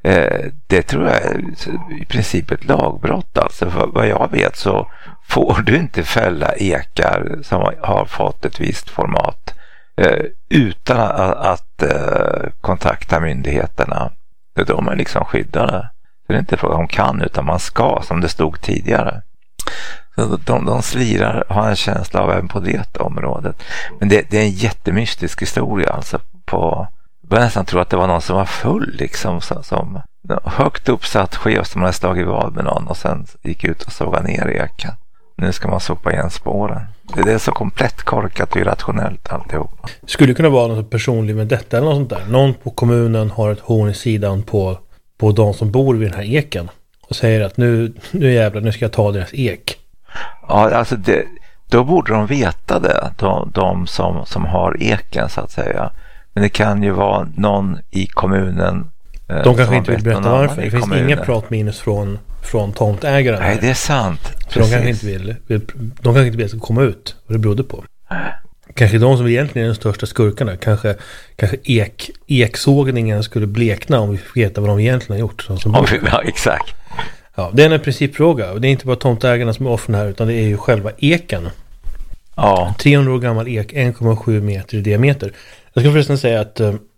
Det tror jag är i princip ett lagbrott. Alltså, för vad jag vet så får du inte fälla ekar som har fått ett visst format utan att kontakta myndigheterna. De är liksom skyddade. Så det är inte fråga om kan utan man ska, som det stod tidigare. Så de slirar, har en känsla av även på det området. Men det är en jättemystisk historia. Alltså jag nästan tror att det var någon som var full liksom, som högt uppsatt chef som hade slagit vad med någon och sen gick ut och såg ner eken. Nu ska man sopa igen spåren. Det är så komplett korkat och irrationellt alltihop. Skulle det kunna vara något personligt med detta eller något sånt där? Någon på kommunen har ett horn i sidan på de som bor vid den här eken och säger att nu jävlar, nu ska jag ta deras ek. Ja, alltså då borde de veta det, de som har eken så att säga. Men det kan ju vara någon i kommunen. De kanske inte vill berätta varför. Det finns inga pratminus från tomtägaren. Nej, det är sant. Så de kanske inte vill att det ska komma ut vad det berodde på. Kanske de som egentligen är de största skurkarna. Kanske eksågningen skulle blekna om vi fick veta vad de egentligen har gjort. Ja, exakt. Ja, det är en principfråga. Och det är inte bara tomtägarna som är offren här, utan det är ju själva eken. Ja. 300 år gammal ek, 1,7 meter i diameter. Jag ska förresten säga att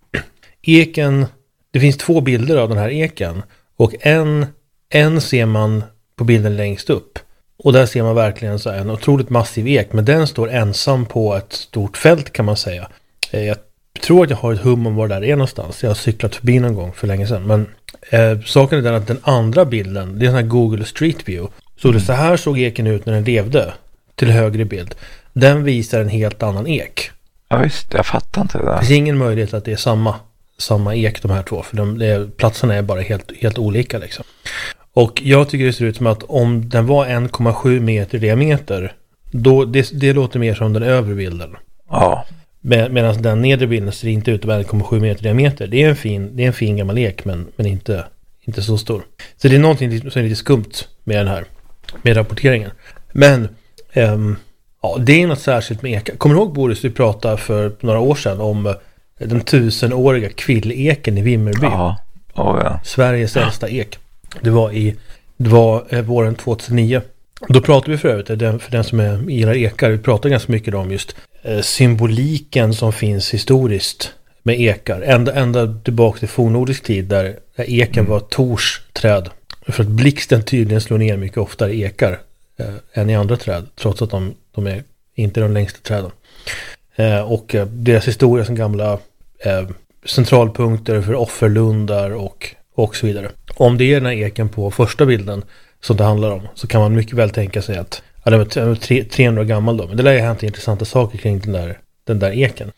eken, det finns 2 bilder av den här eken. Och en ser man på bilden längst upp. Och där ser man verkligen så en otroligt massiv ek. Men den står ensam på ett stort fält kan man säga. Jag tror att jag har ett hum om var det där är någonstans. Jag har cyklat förbi någon gång för länge sedan. Men saken är den att den andra bilden, det är en sån här Google Street View. Så det så här såg eken ut när den levde. Till högre bild. Den visar en helt annan ek. Ja visst, jag fattar inte det där. Det finns ingen möjlighet att det är samma ek de här två. För platserna är bara helt olika liksom. Och jag tycker det ser ut som att om den var 1,7 meter i diameter, då det låter mer som den övre bilden. Ja. Medan den nedre bilden ser inte ut att vara 1,7 meter i diameter. Det är en fin gammal ek, men inte så stor. Så det är någonting som är lite skumt med den här, med rapporteringen. Men ja, det är något särskilt med ekar. Kommer du ihåg, Boris, vi pratade för några år sedan om den 1000-åriga kvilleken i Vimmerby? Ja. Oh, ja. Sveriges äldsta ek. Det var våren 2009. Då pratade vi för övrigt, för den som gillar ekar, vi pratade ganska mycket om just symboliken som finns historiskt med ekar. Ända tillbaka till fornnordisk tid där eken var Tors träd. För att blixten tydligen slår ner mycket oftare ekar än i andra träd, trots att de är inte de längsta träden. Och deras historia som gamla centralpunkter för offerlundar och så vidare. Om det är den här eken på första bilden som det handlar om, så kan man mycket väl tänka sig att den var 300 år gammal då. Men det lär ju ha hänt intressanta saker kring den där eken.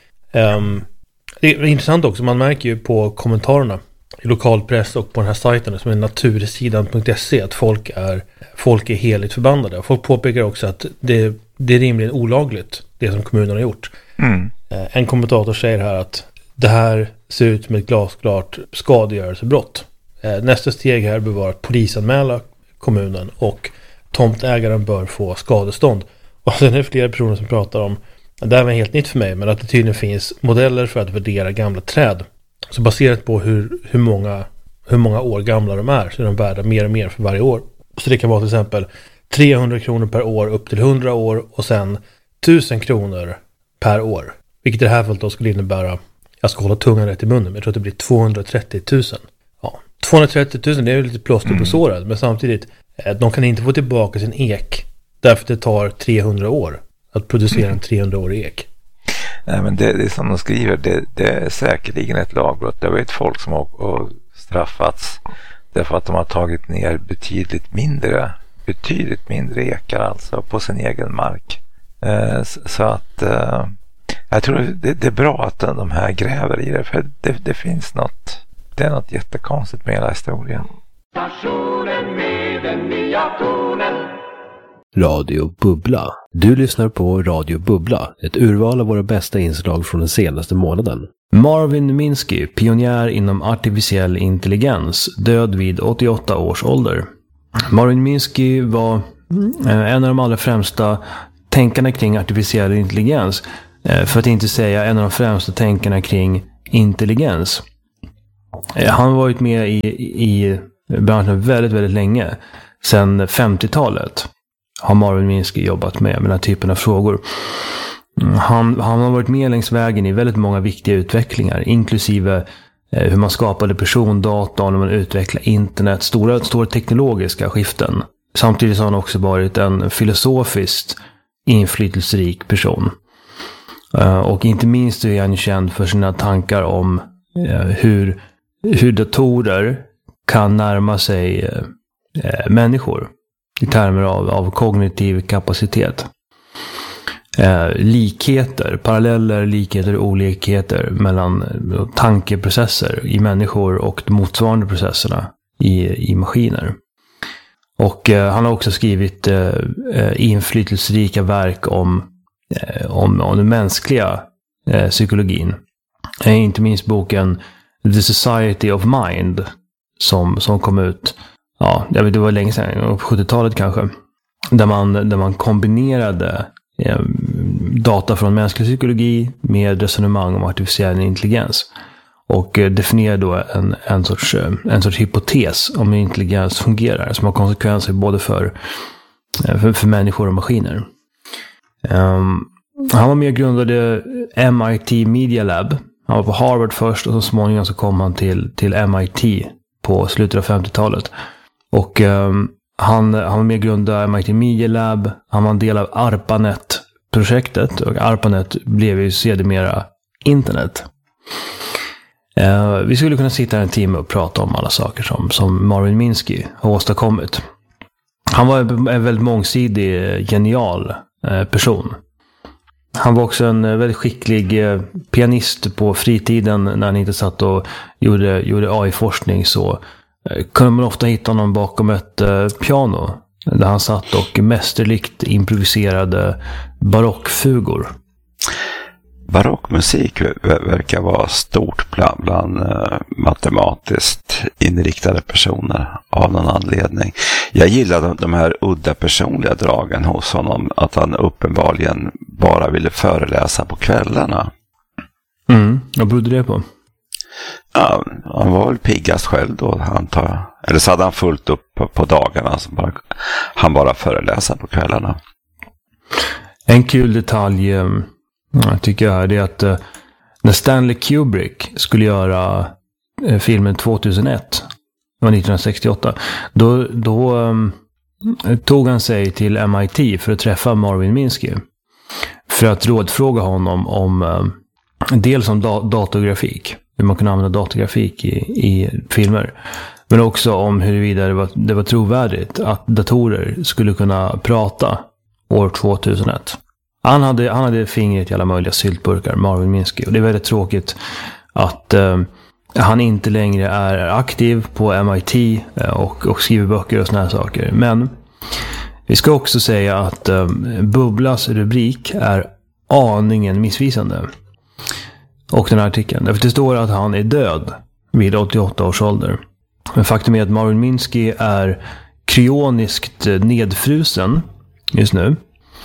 Det är intressant också, man märker ju på kommentarerna i lokalpress och på den här sajten som är natursidan.se att folk är heligt förbannade. Folk påpekar också att det är rimligen olagligt, det som kommunen har gjort. En kommentator säger här att det här ser ut som ett glasklart skadegörelsebrott. Nästa steg här bör vara att polisanmäla kommunen och tomtägaren bör få skadestånd. Och sen är det flera personer som pratar om, det här var helt nytt för mig, men att det tydligen finns modeller för att värdera gamla träd. Så baserat på hur många år gamla de är, så är de värda mer och mer för varje år. Så det kan vara till exempel 300 kronor per år upp till 100 år och sen 1000 kronor per år. Vilket i det här fallet då skulle innebära, jag ska hålla tungan rätt i munnen, men jag tror att det blir 230 000. Ja, 230 000, det är ju lite plåster på såret, men samtidigt, de kan inte få tillbaka sin ek därför att det tar 300 år att producera en 300-årig ek. Nej, men det är som de skriver, det är säkerligen ett lagbrott. Jag vet folk som har straffats därför att de har tagit ner betydligt mindre ekar alltså på sin egen mark. Så att jag tror det är bra att de här gräver i det, för det finns det är något jättekonstigt med hela historien. Stationen med den nya tonen. Radio Bubbla. Du lyssnar på Radio Bubbla, ett urval av våra bästa inslag från den senaste månaden. Marvin Minsky, pionjär inom artificiell intelligens, död vid 88 års ålder. Marvin Minsky var en av de allra främsta tänkarna kring artificiell intelligens, för att inte säga en av de främsta tänkarna kring intelligens. Han har varit med i branschen väldigt, väldigt länge. Sedan 50-talet har Marvin Minsky jobbat med den här typen av frågor. Han har varit med längs vägen i väldigt många viktiga utvecklingar, inklusive hur man skapade persondata, när man utvecklade internet, stora teknologiska skiften. Samtidigt har han också varit en filosofiskt inflytelserik person. Och inte minst är han känd för sina tankar om hur datorer kan närma sig människor i termer av kognitiv kapacitet. Paralleller, likheter och olikheter mellan tankeprocesser i människor och de motsvarande processerna i maskiner. Och han har också skrivit inflytelserika verk om den mänskliga psykologin. Inte minst boken The Society of Mind som kom ut, jag vet, det var länge sedan, på 70-talet kanske, där man kombinerade data från mänsklig psykologi med resonemang om artificiell intelligens och definierade då en sorts hypotes om hur intelligens fungerar, som har konsekvenser både för människor och maskiner. Han var med och grundade MIT Media Lab. Han var på Harvard först och så småningom så kom han till MIT på slutet av 50-talet. Och han var med och grundade MIT Media Lab. Han var en del av ARPANET-projektet och ARPANET blev ju sedermera internet. Vi skulle kunna sitta en timme och prata om alla saker som Marvin Minsky har åstadkommit. Han var en väldigt mångsidig, genial person. Han var också en väldigt skicklig pianist på fritiden. När han inte satt och gjorde AI-forskning så kunde man ofta hitta honom bakom ett piano där han satt och mästerligt improviserade barockfugor. Barockmusik verkar vara stort bland matematiskt inriktade personer av någon anledning. Jag gillar de här udda personliga dragen hos honom, att han uppenbarligen bara ville föreläsa på kvällarna. Vad berodde det på? Ja, han var väl piggast själv då, antar jag. Eller så hade han fullt upp på dagarna, så han bara föreläsa på kvällarna. En kul detalj tycker jag är att när Stanley Kubrick skulle göra filmen 2001, det var 1968, då tog han sig till MIT för att träffa Marvin Minsky för att rådfråga honom om dels om datorgrafik, hur man kan använda datorgrafik i filmer, men också om huruvida det var trovärdigt att datorer skulle kunna prata år 2001. Han hade fingret i alla möjliga syltburkar, Marvin Minsky. Och det är väldigt tråkigt att han inte längre är aktiv på MIT och skriver böcker och såna här saker. Men vi ska också säga att Bubblas rubrik är aningen missvisande. Och den här artikeln. Därför det står att han är död vid 88 års ålder. Men faktum är att Marvin Minsky är kryoniskt nedfrusen just nu.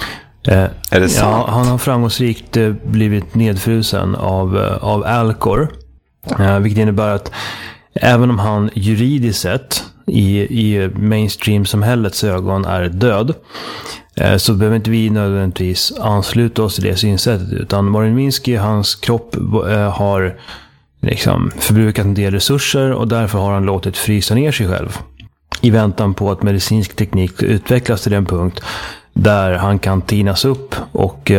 Är det sant? Ja, han har framgångsrikt blivit nedfrusen av Alcor. Vilket innebär att även om han juridiskt sett i mainstream-samhällets ögon är död, så behöver inte vi nödvändigtvis ansluta oss till det synsättet. Utan Marvin Minsky, hans kropp har liksom förbrukat en del resurser och därför har han låtit frysa ner sig själv i väntan på att medicinsk teknik utvecklas till den punkt där han kan tinas upp och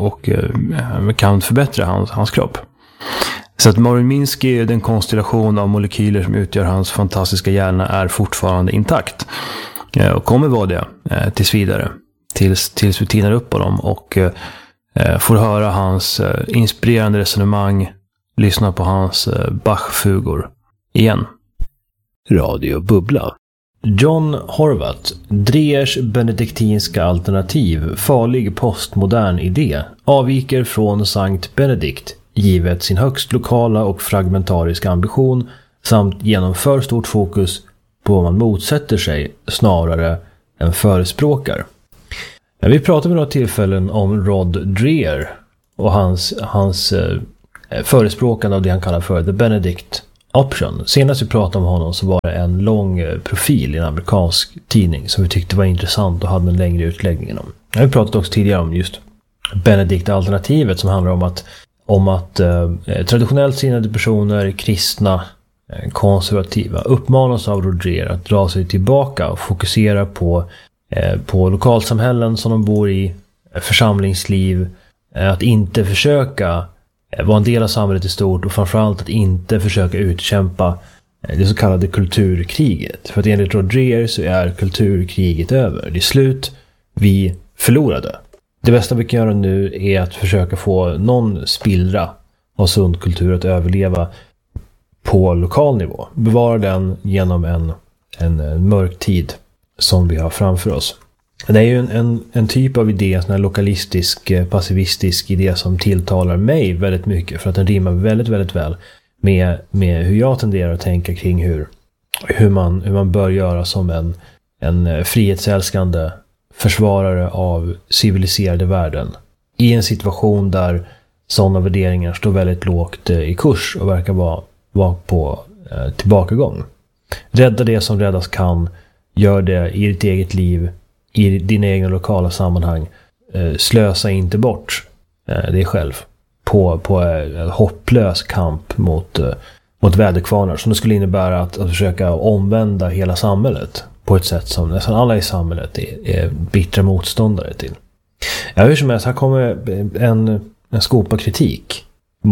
kan förbättra hans kropp. Så att Marvin Minsky, den konstellation av molekyler som utgör hans fantastiska hjärna, är fortfarande intakt. Och kommer vara det tills vidare. Tills vi tinar upp på dem och får höra hans inspirerande resonemang, lyssna på hans Bach-fugor igen. Radio Bubbla. John Horvath, Dreyers benediktinska alternativ, farlig postmodern idé, avviker från Sankt Benedikt, givet sin högst lokala och fragmentariska ambition samt genom för stort fokus på vad man motsätter sig snarare än förespråkar. Vi pratar vid några tillfällen om Rod Dreher och hans förespråkande av det han kallar för The Benedict option. Senast vi pratade om honom så var det en lång profil i en amerikansk tidning som vi tyckte var intressant och hade en längre utläggning om. Jag har pratat också tidigare om just Benedict-alternativet som handlar om att traditionellt sinnade personer, kristna, konservativa uppmanas av Rodier att dra sig tillbaka och fokusera på lokalsamhällen som de bor i, församlingsliv, att inte försöka vara en del av samhället i stort och framförallt att inte försöka utkämpa det så kallade kulturkriget. För att enligt Rodier så är kulturkriget över. Det är slut, vi förlorade. Det bästa vi kan göra nu är att försöka få någon spillra av sund kultur att överleva på lokal nivå. Bevara den genom en mörk tid som vi har framför oss. Det är ju en typ av idé, en sån här lokalistisk, passivistisk idé som tilltalar mig väldigt mycket för att den rimmar väldigt, väldigt väl med hur jag tenderar att tänka kring hur man bör göra som en frihetsälskande försvarare av civiliserade världen i en situation där sådana värderingar står väldigt lågt i kurs och verkar vara på tillbakagång. Rädda det som räddas kan, gör det i ditt eget liv, i dina egna lokala sammanhang. Slösa inte bort dig själv på en hopplös kamp mot väderkvarnar som det skulle innebära att försöka omvända hela samhället på ett sätt som nästan alla i samhället är bittra motståndare till. Ja, hur som helst, här kommer en skopa kritik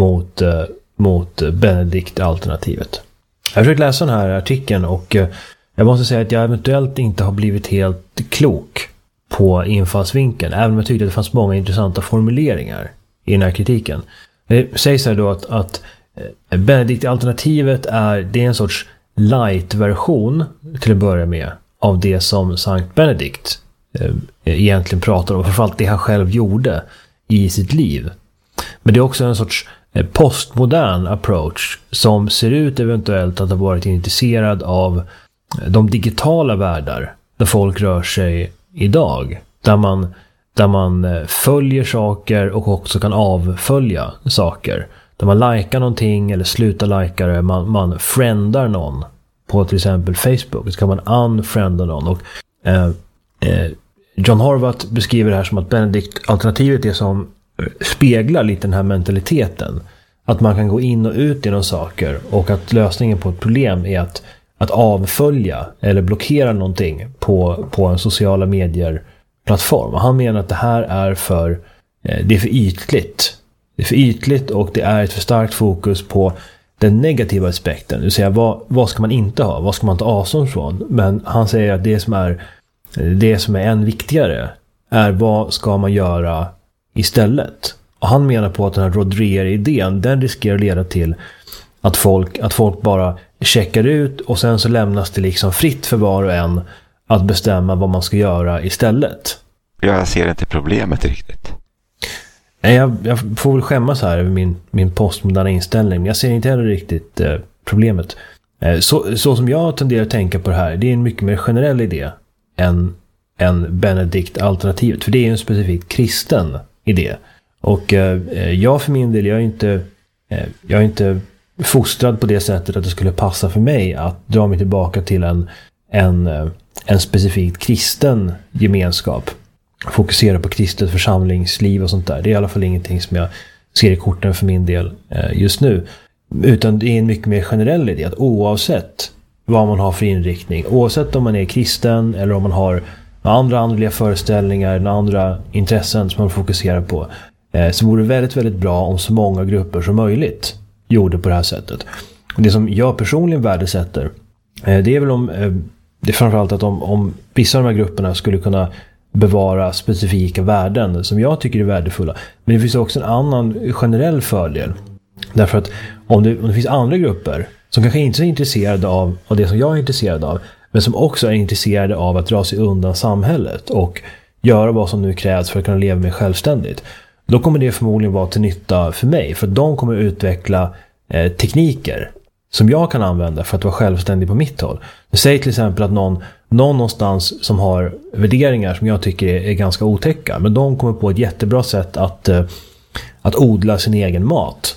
mot Benedict-alternativet. Jag har försökt läsa den här artikeln och jag måste säga att jag eventuellt inte har blivit helt klok på infallsvinkeln, även om jag tyckte att det fanns många intressanta formuleringar i den här kritiken. Det sägs här då att Benedict-alternativet är en sorts light-version till att börja med av det som Sankt Benedict egentligen pratar om, framförallt det han själv gjorde i sitt liv. Men det är också en sorts postmodern approach som ser ut eventuellt att ha varit intresserad av de digitala världar där folk rör sig idag. Där man följer saker och också kan avfölja saker. Där man likar någonting eller slutar lika det. Man friendar någon på till exempel Facebook. Så kan man unfrienda någon. Och John Horvath beskriver det här som att Benedict-alternativet är som speglar lite den här mentaliteten. Att man kan gå in och ut genom saker och att lösningen på ett problem är att avfölja eller blockera någonting på en sociala medier-plattform. Och han menar att det här är för ytligt. Det är för ytligt och det är ett för starkt fokus på den negativa aspekten. Det vill säga, vad ska man inte ha? Vad ska man ta avstånd från? Men han säger att det som är än viktigare är vad ska man göra istället. Och han menar på att den här Rodier-idén, den riskerar att leda till att folk bara checkar ut och sen så lämnas det liksom fritt för var och en att bestämma vad man ska göra istället. Jag ser inte problemet riktigt. Nej, jag får väl skämmas här över min postmoderna inställning, men jag ser inte heller riktigt problemet. Så som jag tenderar att tänka på det här, det är en mycket mer generell idé än Benedict-alternativet, för det är en specifikt kristen idé. Och jag för min del, jag är inte fostrad på det sättet att det skulle passa för mig att dra mig tillbaka till en specifikt kristen gemenskap. Fokusera på kristet församlingsliv och sånt där. Det är i alla fall ingenting som jag ser i korten för min del just nu. Utan det är en mycket mer generell idé att oavsett vad man har för inriktning, oavsett om man är kristen eller om man har andra andliga föreställningar, andra intressen som man fokuserar på, så vore det väldigt, väldigt bra om så många grupper som möjligt gjorde på det här sättet. Och det som jag personligen värdesätter, det är väl det är framförallt att om vissa av de här grupperna skulle kunna bevara specifika värden som jag tycker är värdefulla. Men det finns också en annan generell fördel. Därför att om det finns andra grupper som kanske inte är intresserade av det som jag är intresserad av, men som också är intresserade av att dra sig undan samhället och göra vad som nu krävs för att kunna leva mer självständigt, då kommer det förmodligen vara till nytta för mig. För de kommer utveckla tekniker som jag kan använda för att vara självständig på mitt håll. Säg till exempel att någon någonstans som har värderingar som jag tycker är ganska otäcka, men de kommer på ett jättebra sätt att odla sin egen mat.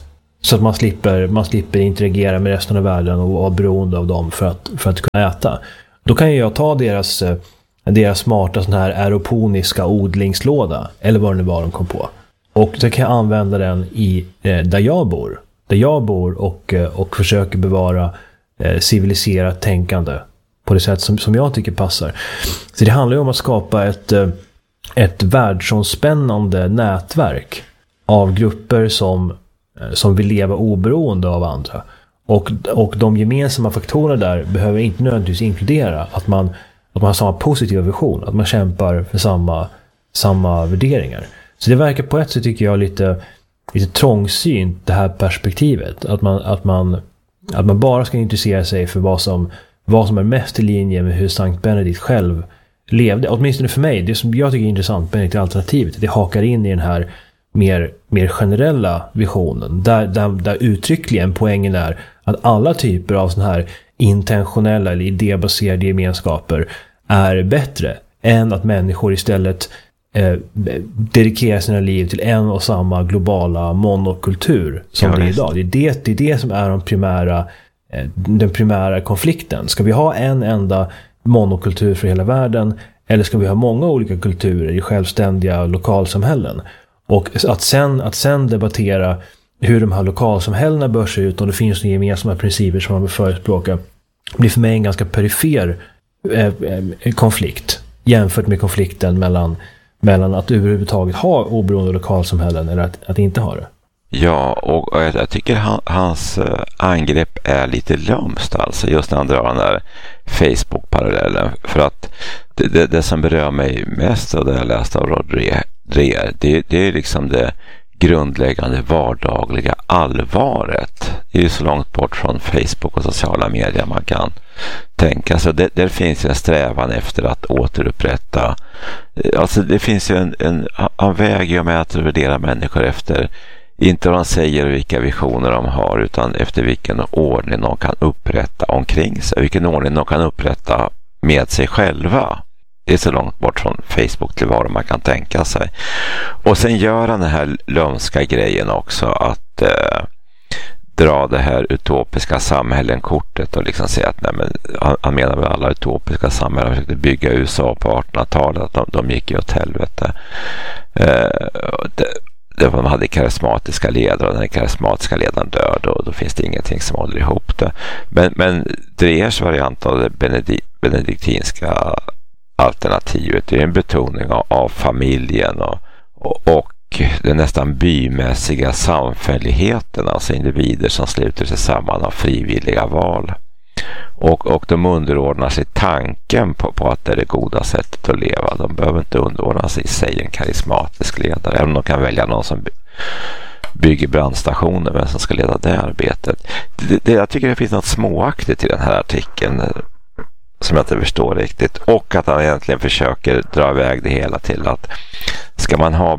Så att man slipper interagera med resten av världen och vara beroende av dem för att kunna äta. Då kan jag ta deras smarta sån här aeroponiska odlingslåda, eller vad det nu var de kom på. Och så kan jag använda den där jag bor och försöker bevara civiliserat tänkande på det sätt som jag tycker passar. Så det handlar ju om att skapa ett världsomspännande nätverk av grupper som vill leva oberoende av andra. Och de gemensamma faktorerna där behöver inte nödvändigtvis inkludera att man har samma positiva vision, att man kämpar för samma värderingar. Så det verkar på ett sätt, tycker jag, lite trångsynt, det här perspektivet. Att man bara ska intressera sig för vad som är mest i linje med hur Sankt Benedikt själv levde. Åtminstone för mig, det som jag tycker är intressant, Benedikt-alternativet, det hakar in i den här mer generella visionen. Där uttryckligen poängen är att alla typer av såna här intentionella eller idébaserade gemenskaper är bättre än att människor istället dedikerar sina liv till en och samma globala monokultur som det är idag. Det är det som är den primära konflikten. Ska vi ha en enda monokultur för hela världen, eller ska vi ha många olika kulturer i självständiga lokalsamhällen? Och att sen debattera hur de här lokalsamhällena bör se ut, om det finns några gemensamma principer som man vill förespråka, blir för mig en ganska perifer konflikt jämfört med konflikten mellan att överhuvudtaget ha oberoende lokalsamhällen eller att inte ha det. Ja, och jag tycker hans angrepp är lite lömskt, alltså just när han drar den där Facebook-parallellen. För att det som berör mig mest av det jag läste av Rodriguez, det är liksom det grundläggande vardagliga allvaret. Det är ju så långt bort från Facebook och sociala medier man kan tänka. Så där finns en strävan efter att återupprätta. Alltså det finns ju en väg ju med att värdera människor efter, inte vad de säger och vilka visioner de har, utan efter vilken ordning de kan upprätta omkring sig, vilken ordning de kan upprätta med sig själva. Det är så långt bort från Facebook till vad man kan tänka sig. Och sen gör han den här lömska grejen också, att dra det här utopiska samhällen-kortet och liksom säga att nej, men han menar väl alla utopiska samhällen. Han försökte bygga USA på 1800-talet, att de gick ju åt helvete. De hade karismatiska ledare, och den karismatiska ledaren död, och då finns det ingenting som håller ihop det. Men Dreers variant av det benediktinska alternativet är en betoning av familjen och den nästan bymässiga samfälligheten, alltså individer som sluter sig samman av frivilliga val. Och de underordnar sig tanken på att det är det goda sättet att leva. De behöver inte underordna sig en karismatisk ledare, även om de kan välja någon som bygger brandstationer, men som ska leda det arbetet. Jag tycker det finns något småaktigt i den här artikeln som jag inte förstår riktigt, och att han egentligen försöker dra iväg det hela till att ska man ha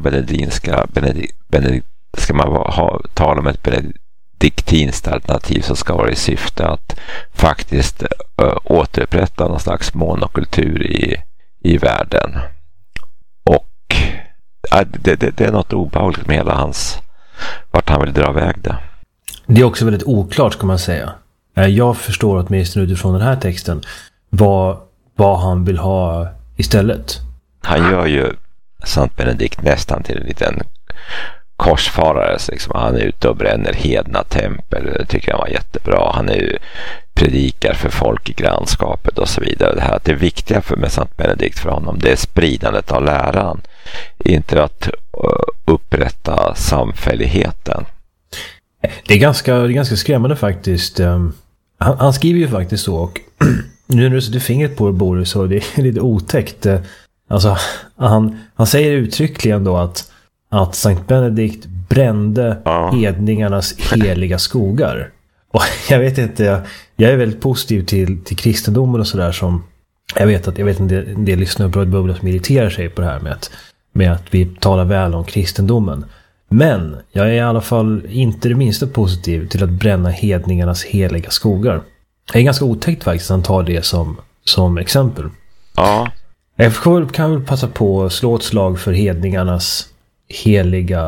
ska man tala om ett benediktinskt alternativ, så ska vara i syfte att faktiskt återupprätta någon slags monokultur i världen. Och det är något obehagligt med hela vart han vill dra iväg det. Det är också väldigt oklart, ska man säga. Jag förstår åtminstone utifrån den här texten vad han vill ha istället. Han gör ju Sankt Benedikt nästan till en liten korsfarare. Liksom. Han är ute och bränner hedna tempel. Det tycker jag var jättebra. Han är ju predikar för folk i grannskapet och så vidare. Det här att det viktiga med Sankt Benedikt för honom, det är spridandet av läran. Inte att upprätta samfälligheten. Det är ganska skrämmande faktiskt. Han skriver ju faktiskt så, och nu när du sätter fingret på Boris, så det är lite otäckt. Alltså, han säger uttryckligen då att Sankt Benedikt brände hedningarnas heliga skogar. Och jag vet inte, jag är väldigt positiv till kristendomen och sådär, som jag vet en del lyssnare på Bubbla som irriterar sig på det här med att vi talar väl om kristendomen. Men jag är i alla fall inte det minsta positiv till att bränna hedningarnas heliga skogar. Det är ganska otäckt faktiskt att han tar det som exempel. Ja. Jag kan väl passa på att slå ett slag för hedningarnas heliga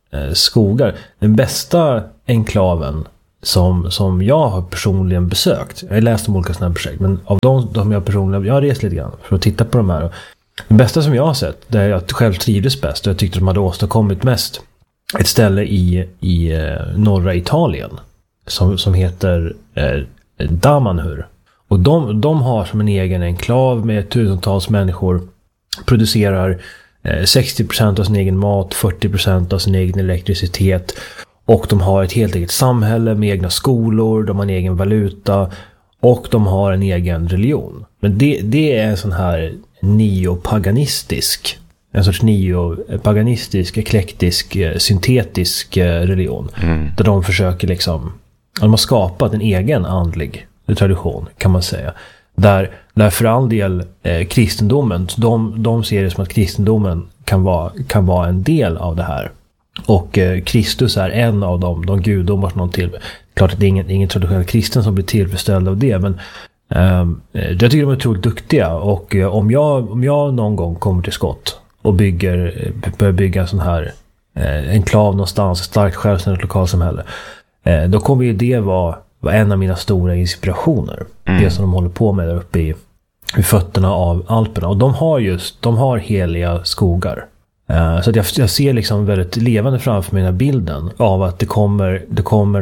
skogar. Den bästa enklaven som jag har personligen besökt. Jag har läst om olika sådana här projekt, men av de jag personligen, jag har rest lite grann för att titta på de här. Den bästa som jag har sett, där jag själv trivdes bäst och jag tyckte de hade åstadkommit mest, ett ställe i norra Italien som heter Damanhur. Och de har som en egen enklav med tusentals människor, producerar 60% av sin egen mat, 40% av sin egen elektricitet, och de har ett helt eget samhälle med egna skolor, de har en egen valuta och de har en egen religion. Men det är en sån här neopaganistisk, en sorts neopaganistisk, eklektisk, syntetisk religion. Där de försöker liksom, de har skapat en egen andlig tradition, kan man säga. Där för all del kristendomen, de ser det som att kristendomen kan vara en del av det här. Och Kristus är en av de gudomar som de till. Klart att det är ingen traditionell kristen som blir tillfredsställd av det, men jag tycker de är otroligt duktiga. Och om jag någon gång kommer till skott och börjar bygga en sån här enklav någonstans, ett starkt självständigt lokalsamhälle, då kommer ju det vara en av mina stora inspirationer. Det som de håller på med där uppe i fötterna av Alperna. Och de har heliga skogar. Så att jag ser liksom väldigt levande framför mig den här bilden av att det kommer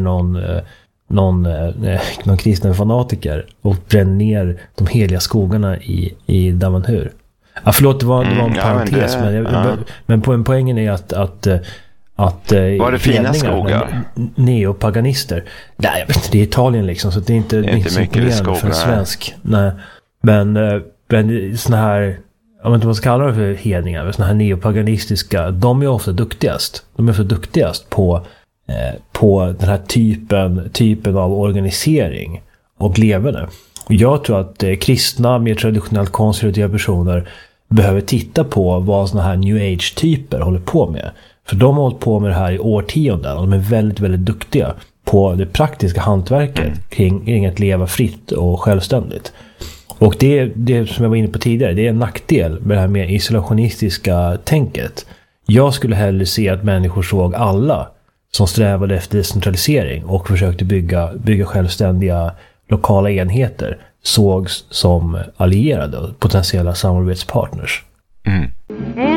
någon kristen fanatiker och bränner ner de heliga skogarna i Damanhur. Ja, förlåt, det var en parentes, men poängen är att var det fina skogar? Neopaganister. Nej, jag vet inte, det är Italien liksom, så det är inte så imponerande för en svensk. Nej. Men såna här, jag vet inte vad man ska kalla det för hedningar, såna här neopaganistiska, de är ofta duktigast. De är så duktigast på den här typen av organisering och levande. Och jag tror att kristna, mer traditionellt konservativa personer behöver titta på vad såna här new age-typer håller på med. För de har hållit på med det här i årtionden och de är väldigt, väldigt duktiga på det praktiska hantverket kring att leva fritt och självständigt. Och det som jag var inne på tidigare, det är en nackdel med det här mer isolationistiska tänket. Jag skulle hellre se att människor såg alla som strävade efter decentralisering och försökte bygga självständiga lokala enheter, sågs som allierade och potentiella samarbetspartners. Mm.